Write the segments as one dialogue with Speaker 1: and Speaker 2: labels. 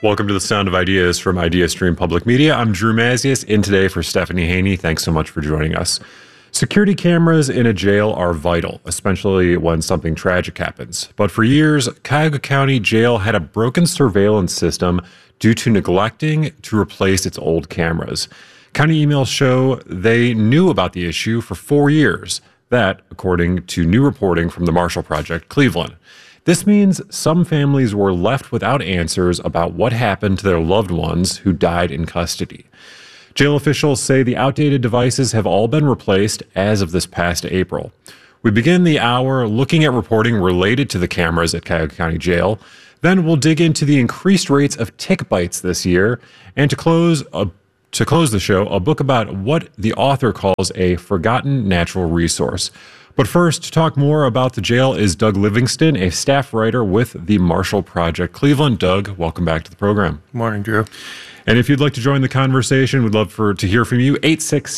Speaker 1: Welcome to the Sound of Ideas from IdeaStream Public Media. I'm Drew Mazius, in today for Stephanie Haney. Thanks so much for joining us. Security cameras in a jail are vital, especially when something tragic happens. But for years, Cuyahoga County Jail had a broken surveillance system due to neglecting to replace its old cameras. County emails show they knew about the issue for 4 years. That, according to new reporting from the Marshall Project Cleveland. This means some families were left without answers about what happened to their loved ones who died in custody. Jail officials say the outdated devices have all been replaced as of this past April. We begin the hour looking at reporting related to the cameras at Cuyahoga County Jail. Then we'll dig into the increased rates of tick bites this year. And to close the show, a book about what the author calls a forgotten natural resource. But first, to talk more about the jail is Doug Livingston, a staff writer with the Marshall Project Cleveland. Doug, welcome back to the program.
Speaker 2: Good morning, Drew.
Speaker 1: And if you'd like to join the conversation, we'd love to hear from you,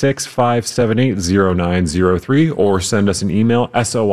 Speaker 1: 866-578-0903, or send us an email,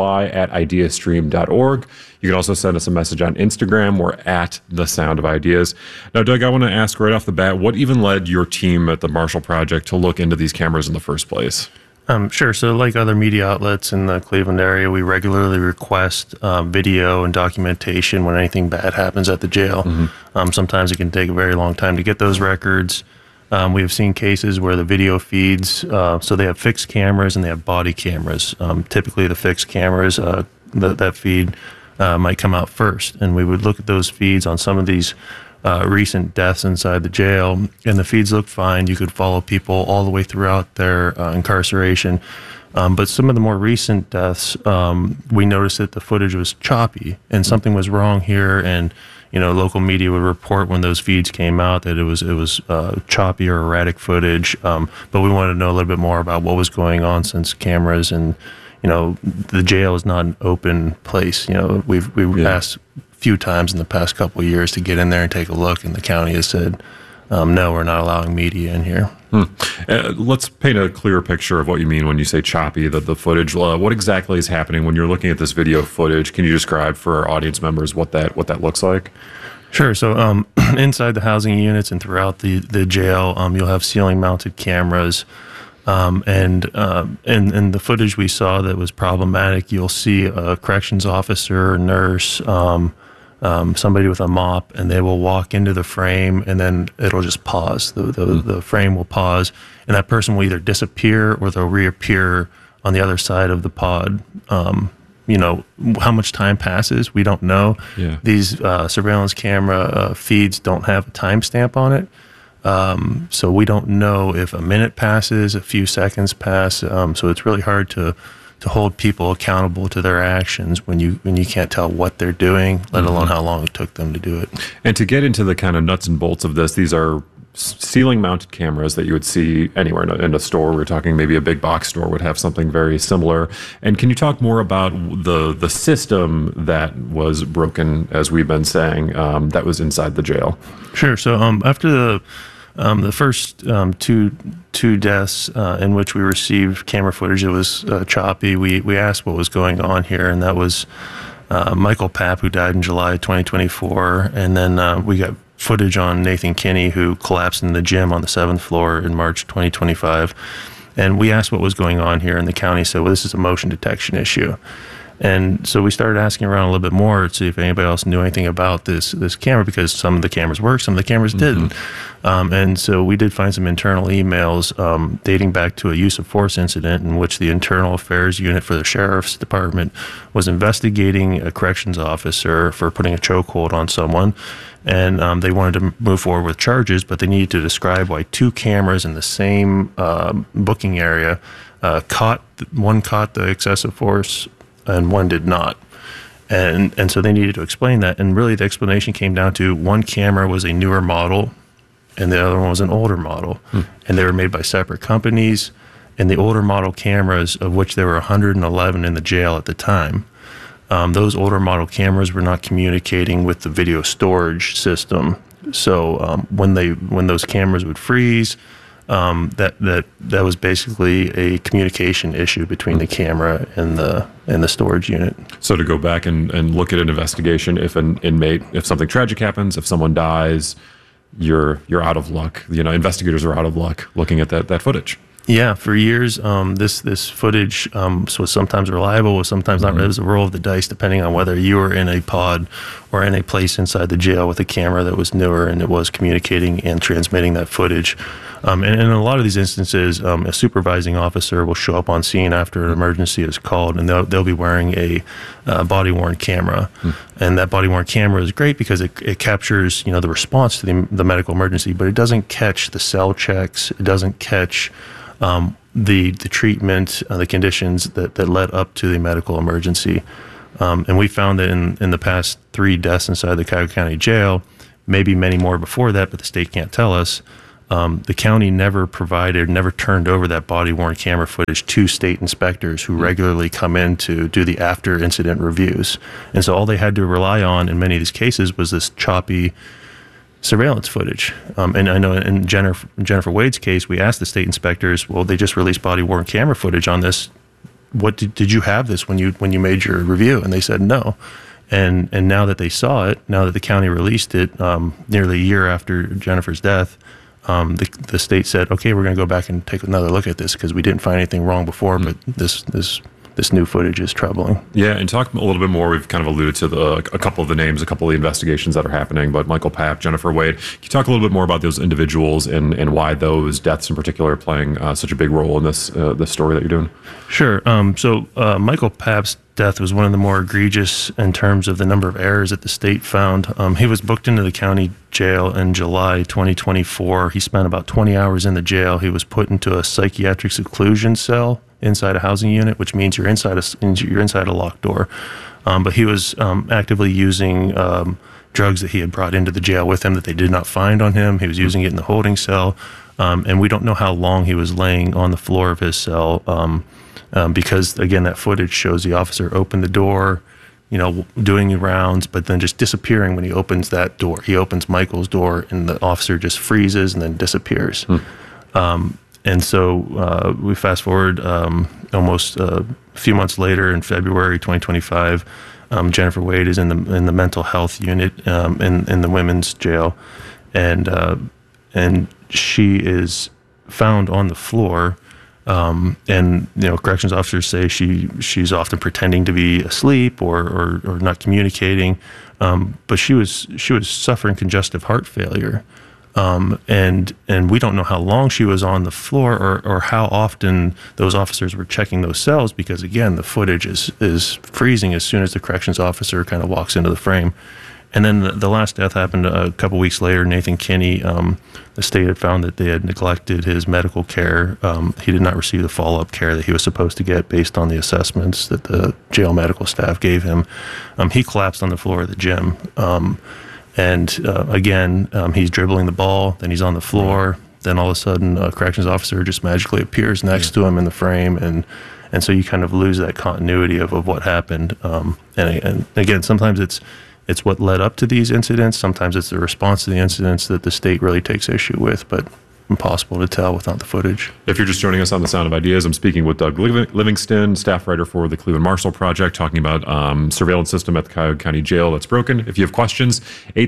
Speaker 1: soi@ideastream.org. You can also send us a message on Instagram. We're at The Sound of Ideas. Now, Doug, I want to ask right off the bat, what even led your team at the Marshall Project to look into these cameras in the first place?
Speaker 2: Sure. So like other media outlets in the Cleveland area, we regularly request video and documentation when anything bad happens at the jail. Mm-hmm. Sometimes it can take a very long time to get those records. We have seen cases where the video feeds, so they have fixed cameras and they have body cameras. Typically the fixed cameras, that feed might come out first. And we would look at those feeds on some of these recent deaths inside the jail, and the feeds looked fine. You could follow people all the way throughout their incarceration. But some of the more recent deaths, we noticed that the footage was choppy and something was wrong here. And, local media would report when those feeds came out that it was choppy or erratic footage. But we wanted to know a little bit more about what was going on, since cameras and, the jail is not an open place. We've asked few times in the past couple of years to get in there and take a look, and the county has said, no, we're not allowing media in here.
Speaker 1: Let's paint a clearer picture of what you mean when you say choppy, the footage. What exactly is happening when you're looking at this video footage? Can you describe for our audience members what that looks like?
Speaker 2: Sure. So inside the housing units and throughout the jail, you'll have ceiling-mounted cameras. And the footage we saw that was problematic, you'll see a corrections officer, a nurse, somebody with a mop, and they will walk into the frame, and then it'll just pause. The frame will pause, and that person will either disappear or they'll reappear on the other side of the pod. How much time passes, we don't know. Yeah. These surveillance camera feeds don't have a timestamp on it. So we don't know if a minute passes, a few seconds pass. So it's really hard to hold people accountable to their actions when you can't tell what they're doing, let alone how long it took them to do it.
Speaker 1: And to get into the kind of nuts and bolts of this, these are ceiling-mounted cameras that you would see anywhere in a store. We're talking maybe a big box store would have something very similar. And can you talk more about the system that was broken, as we've been saying, that was inside the jail?
Speaker 2: Sure. So after the first two deaths in which we received camera footage that was choppy, we asked what was going on here, and that was Michael Papp, who died in July 2024, and then we got footage on Nathan Kinney, who collapsed in the gym on the 7th floor in March 2025. And we asked what was going on here, and the county said, well, this is a motion detection issue. And so we started asking around a little bit more to see if anybody else knew anything about this camera, because some of the cameras worked, some of the cameras didn't. And so we did find some internal emails dating back to a use of force incident in which the internal affairs unit for the sheriff's department was investigating a corrections officer for putting a chokehold on someone. And they wanted to move forward with charges, but they needed to describe why two cameras in the same booking area one caught the excessive force and one did not. And so they needed to explain that. And really the explanation came down to one camera was a newer model and the other one was an older model. And they were made by separate companies. And the older model cameras, of which there were 111 in the jail at the time, those older model cameras were not communicating with the video storage system. So when those cameras would freeze, that was basically a communication issue between the camera and the storage unit.
Speaker 1: So to go back and look at an investigation, if an inmate, if something tragic happens, if someone dies, you're out of luck. Investigators are out of luck looking at that footage.
Speaker 2: Yeah, for years, this footage was sometimes reliable, was sometimes not. It was a roll of the dice, depending on whether you were in a pod or in a place inside the jail with a camera that was newer and it was communicating and transmitting that footage. And in a lot of these instances, a supervising officer will show up on scene after an emergency is called, and they'll be wearing a body-worn camera. And that body-worn camera is great because it captures the response to the medical emergency, but it doesn't catch the cell checks. It doesn't catch the treatment, the conditions that led up to the medical emergency. And we found that in the past 3 deaths inside the Cuyahoga County Jail, maybe many more before that, but the state can't tell us, the county never turned over that body-worn camera footage to state inspectors who regularly come in to do the after-incident reviews. And so all they had to rely on in many of these cases was this choppy surveillance footage. And I know in Jennifer Wade's case, we asked the state inspectors, well, they just released body-worn camera footage on this. What did you have this when you made your review? And they said no. And now that they saw it, now that the county released it nearly a year after Jennifer's death, the state said, okay, we're going to go back and take another look at this because we didn't find anything wrong before, but this new footage is troubling.
Speaker 1: Yeah, and talk a little bit more. We've kind of alluded to a couple of the names, a couple of the investigations that are happening, but Michael Papp, Jennifer Wade. Can you talk a little bit more about those individuals and why those deaths in particular are playing such a big role in this story that you're doing?
Speaker 2: Sure. So Michael Papp's death was one of the more egregious in terms of the number of errors that the state found. He was booked into the county jail in July 2024. He spent about 20 hours in the jail. He was put into a psychiatric seclusion cell inside a housing unit, which means you're inside a locked door. But he was actively using drugs that he had brought into the jail with him that they did not find on him. He was using it in the holding cell. And we don't know how long he was laying on the floor of his cell because, again, that footage shows the officer open the door, doing the rounds, but then just disappearing when he opens that door. He opens Michael's door, and the officer just freezes and then disappears. And so we fast forward almost a few months later in February 2025. Jennifer Wade is in the mental health unit in the women's jail, and she is found on the floor. And corrections officers say she's often pretending to be asleep or not communicating, but she was suffering congestive heart failure. And we don't know how long she was on the floor or how often those officers were checking those cells because, again, the footage is freezing as soon as the corrections officer kind of walks into the frame. And then the last death happened a couple weeks later. Nathan Kinney, the state had found that they had neglected his medical care. He did not receive the follow-up care that he was supposed to get based on the assessments that the jail medical staff gave him. He collapsed on the floor of the gym. Again, he's dribbling the ball, then he's on the floor, then all of a sudden a corrections officer just magically appears next to him in the frame, and so you kind of lose that continuity of what happened. And again, sometimes it's what led up to these incidents, sometimes it's the response to the incidents that the state really takes issue with, but impossible to tell without the footage.
Speaker 1: If you're just joining us on The Sound of Ideas, I'm speaking with Doug Livingston, staff writer for the Cleveland Marshall Project, talking about surveillance system at the Cuyahoga County Jail that's broken. If you have questions,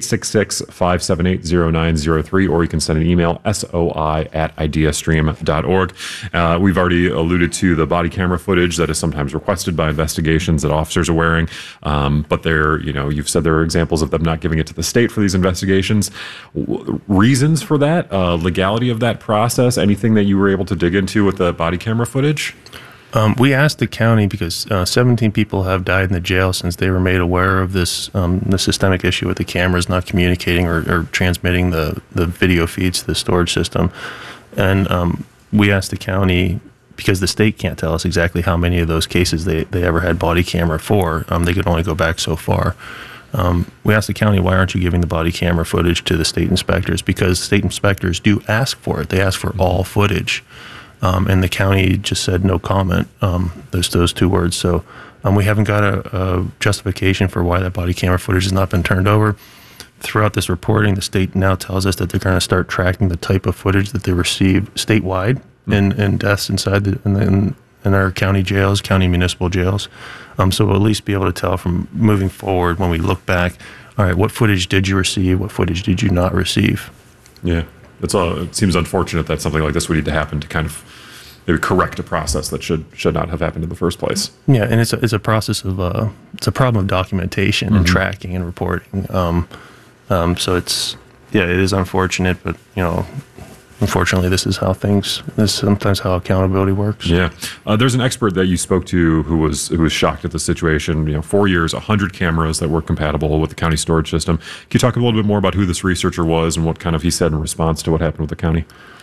Speaker 1: 866-578-0903, or you can send an email, soi@ideastream.org. We've already alluded to the body camera footage that is sometimes requested by investigations that officers are wearing, but you've said there are examples of them not giving it to the state for these investigations. Reasons for that, legality of that process, anything that you were able to dig into with the body camera footage?
Speaker 2: We asked the county because 17 people have died in the jail since they were made aware of this the systemic issue with the cameras not communicating or transmitting the video feeds to the storage system. And we asked the county, because the state can't tell us exactly how many of those cases they ever had body camera for. They could only go back so far. We asked the county, why aren't you giving the body camera footage to the state inspectors? Because state inspectors do ask for it. They ask for all footage. And the county just said no comment. Those 2 words. So we haven't got a justification for why that body camera footage has not been turned over. Throughout this reporting, the state now tells us that they're going to start tracking the type of footage that they receive statewide in deaths inside in our county jails, county municipal jails. So we'll at least be able to tell from moving forward when we look back, all right, what footage did you receive? What footage did you not receive?
Speaker 1: Yeah, it seems unfortunate that something like this would need to happen to kind of maybe correct a process that should not have happened in the first place.
Speaker 2: Yeah, and it's a process of it's a problem of documentation and tracking and reporting. So it is unfortunate, but unfortunately, this is sometimes how accountability works.
Speaker 1: Yeah. There's an expert that you spoke to who was shocked at the situation. 4 years, 100 cameras that were compatible with the county storage system. Can you talk a little bit more about who this researcher was and what kind of he said in response to what happened with the county?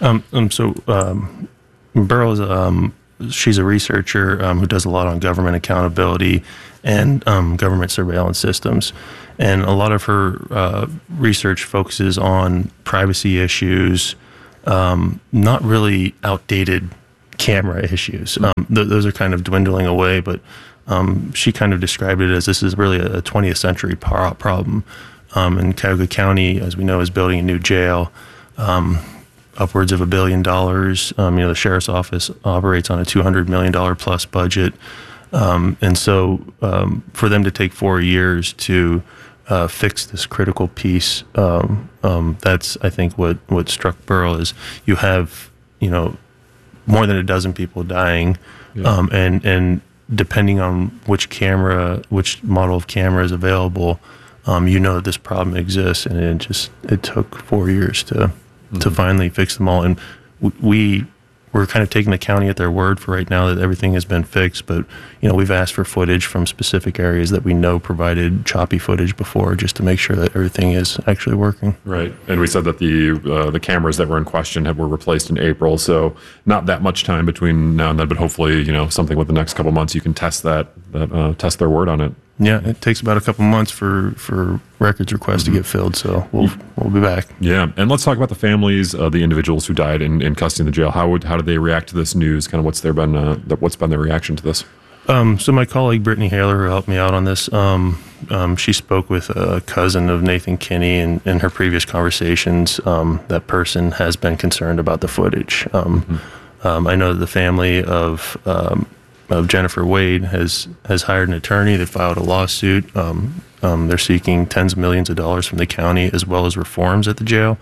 Speaker 2: Burl she's a researcher who does a lot on government accountability and government surveillance systems. And a lot of her research focuses on privacy issues, not really outdated camera issues. Those are kind of dwindling away, but she kind of described it as this is really a 20th century problem. And Cuyahoga County, as we know, is building a new jail, upwards of $1 billion. The sheriff's office operates on a $200 million plus budget. And so for them to take 4 years to fix this critical piece, that's, I think, what struck Burl is you have, more than a dozen people dying. Yeah. And depending on which model of camera is available, that this problem exists. And it took 4 years to finally fix them all. And we're kind of taking the county at their word for right now that everything has been fixed. But, we've asked for footage from specific areas that we know provided choppy footage before just to make sure that everything is actually working.
Speaker 1: Right. And we said that the cameras that were in question were replaced in April. So not that much time between now and then, but hopefully, something with the next couple months, you can test test their word on it.
Speaker 2: Yeah, it takes about a couple months for records requests to get filled, so we'll be back.
Speaker 1: Yeah, and let's talk about the families of the individuals who died in custody in the jail. How did they react to this news? Kind of what's been their reaction to this?
Speaker 2: So my colleague Brittany Haler, who helped me out on this, she spoke with a cousin of Nathan Kinney, and in her previous conversations, that person has been concerned about the footage. I know that the family of Jennifer Wade has hired an attorney. They filed a lawsuit. They're seeking tens of millions of dollars from the county as well as reforms at the jail.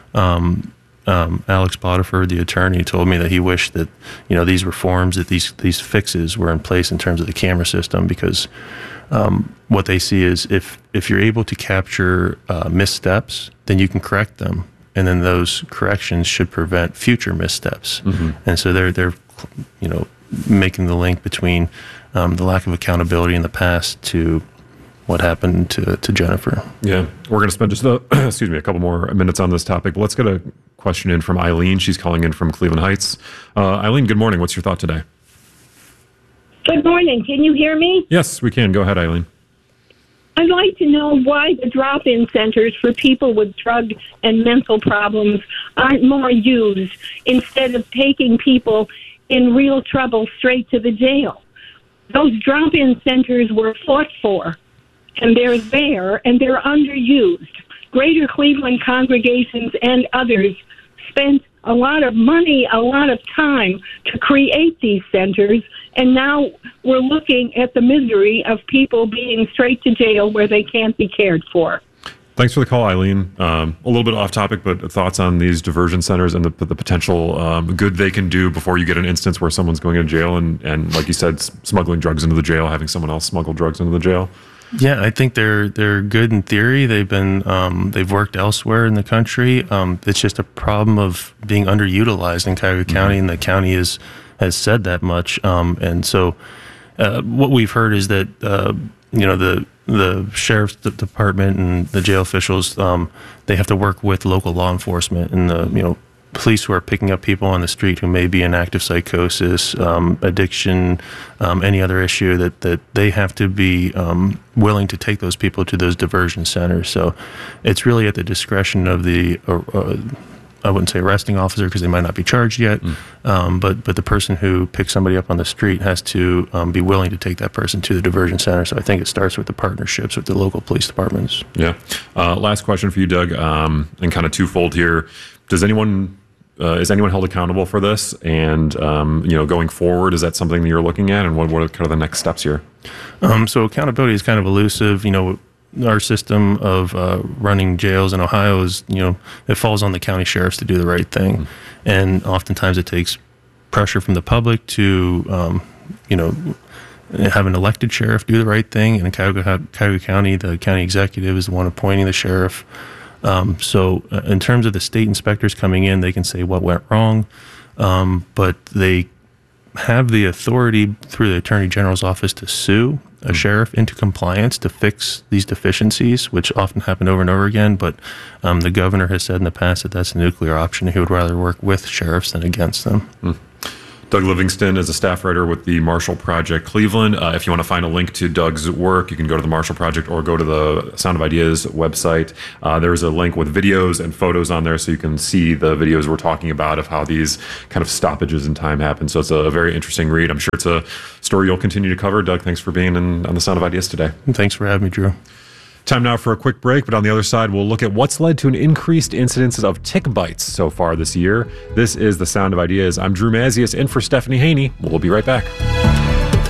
Speaker 2: Alex Potiphar, the attorney, told me that he wished that these reforms, that these fixes were in place in terms of the camera system, because what they see is if you're able to capture missteps, then you can correct them, and then those corrections should prevent future missteps. And so they're making the link between the lack of accountability in the past to what happened to Jennifer.
Speaker 1: Yeah, we're going to spend just a couple more minutes on this topic, but let's get a question in from Eileen. She's calling in from Cleveland Heights. Eileen, good morning. What's your thought today?
Speaker 3: Good morning. Can you hear me?
Speaker 1: Yes, we can. Go ahead, Eileen.
Speaker 3: I'd like to know why the drop-in centers for people with drug and mental problems aren't more used instead of taking people in real trouble straight to the jail. Those drop-in centers were fought for, and they're there, and they're underused. Greater Cleveland congregations and others spent a lot of money, a lot of time to create these centers, and now we're looking at the misery of people being straight to jail where they can't be cared for.
Speaker 1: Thanks for the call, Eileen. A little bit off topic, but thoughts on these diversion centers and the potential good they can do before you get an instance where someone's going to jail and like you said, smuggling drugs into the jail, having someone else smuggle drugs into the jail?
Speaker 2: Yeah, I think they're good in theory. They've worked elsewhere in the country. It's just a problem of being underutilized in Cuyahoga County, and the county has said that much. And so, what we've heard is that the sheriff's department and the jail officials, they have to work with local law enforcement and the police who are picking up people on the street who may be in active psychosis, addiction, any other issue, that they have to be willing to take those people to those diversion centers. So it's really at the discretion of the I wouldn't say arresting officer because they might not be charged yet, but the person who picks somebody up on the street has to be willing to take that person to the diversion center. So I think it starts with the partnerships with the local police departments.
Speaker 1: Yeah. Last question for you, Doug, and kind of twofold here. Is anyone held accountable for this? And going forward, is that something that you're looking at? And what are kind of the next steps here?
Speaker 2: So accountability is kind of elusive. our system of running jails in Ohio is, it falls on the county sheriffs to do the right thing. And oftentimes it takes pressure from the public to, have an elected sheriff do the right thing. And in Cuyahoga County, the county executive is the one appointing the sheriff. So in terms of the state inspectors coming in, they can say what went wrong, but they have the authority through the Attorney General's office to sue a sheriff into compliance to fix these deficiencies, which often happen over and over again. But the governor has said in the past that that's a nuclear option. He would rather work with sheriffs than against them.
Speaker 1: Doug Livingston is a staff writer with the Marshall Project Cleveland. If you want to find a link to Doug's work, you can go to the Marshall Project or go to the Sound of Ideas website. There's a link with videos and photos on there, so you can see the videos we're talking about of how these kind of stoppages in time happen. So it's a very interesting read. I'm sure it's a story you'll continue to cover. Doug, thanks for being on the Sound of Ideas today.
Speaker 2: Thanks for having me, Drew.
Speaker 1: Time now for a quick break, but on the other side, we'll look at what's led to an increased incidences of tick bites so far this year. This is the Sound of Ideas. I'm Drew Mazias, in for Stephanie Haney. We'll be right back.